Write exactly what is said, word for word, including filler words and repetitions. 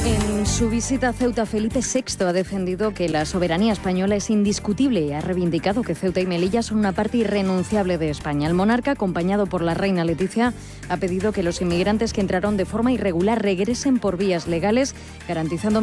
En su visita a Ceuta, Felipe sexto ha defendido que la soberanía española es indiscutible y ha reivindicado que Ceuta y Melilla son una parte irrenunciable de España. El monarca, acompañado por la reina Leticia, ha pedido que los inmigrantes que entraron de forma irregular regresen por vías legales, garantizando